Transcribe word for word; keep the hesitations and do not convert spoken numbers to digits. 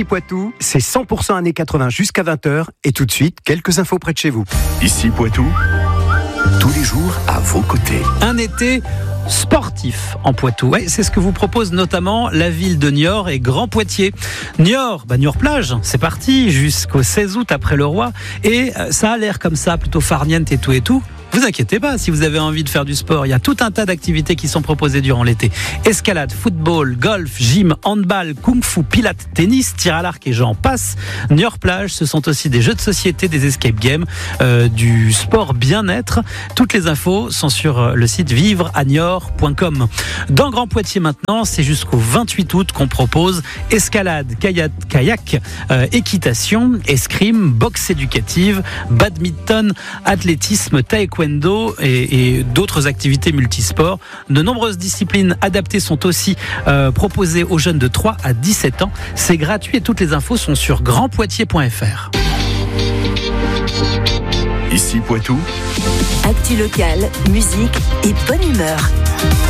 Ici Poitou, c'est cent pour cent années quatre-vingts jusqu'à vingt heures. Et tout de suite, quelques infos près de chez vous. Ici Poitou, tous les jours à vos côtés. Un été sportif en Poitou. Ouais, c'est ce que vous propose notamment la ville de Niort et Grand Poitiers. Niort, bah Niort plage, c'est parti jusqu'au seize août après le Roi. Et ça a l'air comme ça, plutôt farniente et tout et tout. Vous inquiétez pas, si vous avez envie de faire du sport, il y a tout un tas d'activités qui sont proposées durant l'été. Escalade, football, golf, gym, handball, kung-fu, pilates, tennis, tir à l'arc et j'en passe. Niort plage, ce sont aussi des jeux de société, des escape games, euh, du sport bien-être. Toutes les infos sont sur le site vivre à niort point com. Dans Grand Poitiers maintenant, c'est jusqu'au vingt-huit août qu'on propose escalade, kayak, kayak euh, équitation, escrime, boxe éducative, badminton, athlétisme, taekwondo et, et d'autres activités multisports. De nombreuses disciplines adaptées sont aussi euh, proposées aux jeunes de trois à dix-sept ans. C'est gratuit et toutes les infos sont sur grand poitiers point f r. Ici Poitou, actu locale, musique et bonne humeur.